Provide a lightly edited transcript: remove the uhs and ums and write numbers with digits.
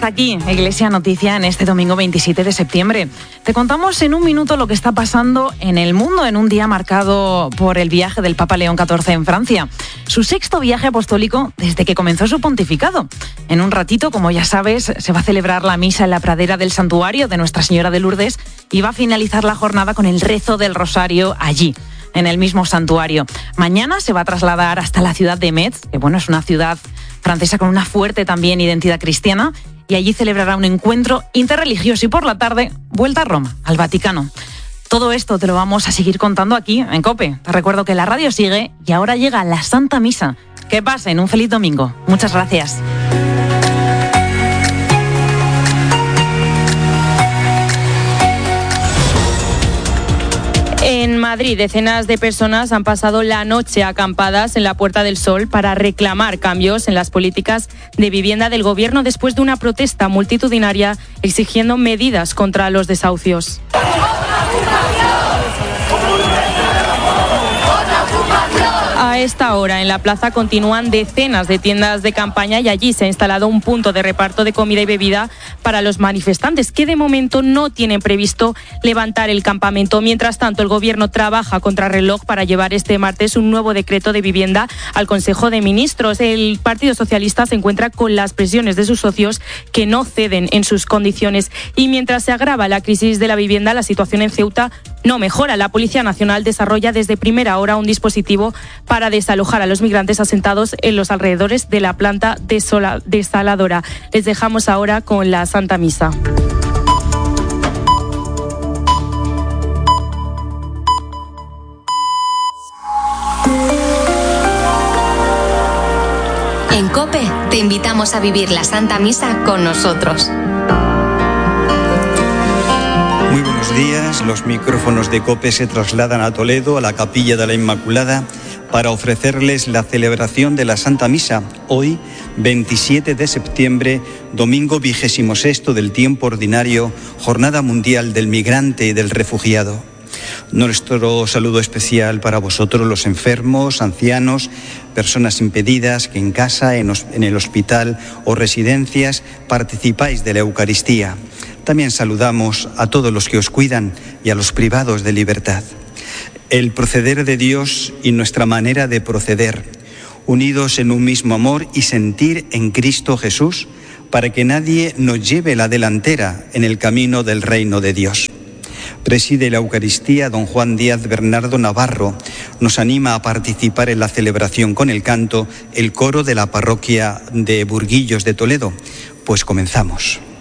Hasta aquí, Iglesia Noticia, en este domingo 27 de septiembre. Te contamos en un minuto lo que está pasando en el mundo en un día marcado por el viaje del Papa León XIV en Francia. Su 6º viaje apostólico desde que comenzó su pontificado. En un ratito, como ya sabes, se va a celebrar la misa en la pradera del santuario de Nuestra Señora de Lourdes y va a finalizar la jornada con el rezo del rosario allí, en el mismo santuario. Mañana se va a trasladar hasta la ciudad de Metz, que es una ciudad francesa con una fuerte también identidad cristiana, y allí celebrará un encuentro interreligioso y por la tarde vuelta a Roma, al Vaticano. Todo esto te lo vamos a seguir contando aquí en COPE. Te recuerdo que la radio sigue y ahora llega la Santa Misa. Que pasen un feliz domingo. Muchas gracias. En Madrid, decenas de personas han pasado la noche acampadas en la Puerta del Sol para reclamar cambios en las políticas de vivienda del gobierno después de una protesta multitudinaria exigiendo medidas contra los desahucios. A esta hora en la plaza continúan decenas de tiendas de campaña y allí se ha instalado un punto de reparto de comida y bebida para los manifestantes que de momento no tienen previsto levantar el campamento. Mientras tanto, el gobierno trabaja contrarreloj para llevar este martes un nuevo decreto de vivienda al Consejo de Ministros. El Partido Socialista se encuentra con las presiones de sus socios que no ceden en sus condiciones. Y mientras se agrava la crisis de la vivienda, la situación en Ceuta no mejora. La Policía Nacional desarrolla desde primera hora un dispositivo para desalojar a los migrantes asentados en los alrededores de la planta desaladora. Les dejamos ahora con la Santa Misa. En COPE te invitamos a vivir la Santa Misa con nosotros. Muy buenos días. Los micrófonos de COPE se trasladan a Toledo, a la Capilla de la Inmaculada, para ofrecerles la celebración de la Santa Misa, hoy, 27 de septiembre, domingo 26º del tiempo ordinario, Jornada Mundial del Migrante y del Refugiado. Nuestro saludo especial para vosotros, los enfermos, ancianos, personas impedidas que en casa, en el hospital o residencias participáis de la Eucaristía. También saludamos a todos los que os cuidan y a los privados de libertad. El proceder de Dios y nuestra manera de proceder, unidos en un mismo amor y sentir en Cristo Jesús, para que nadie nos lleve la delantera en el camino del reino de Dios. Preside la Eucaristía don Juan Díaz Bernardo Navarro. Nos anima a participar en la celebración con el canto el coro de la parroquia de Burguillos de Toledo. Pues comenzamos.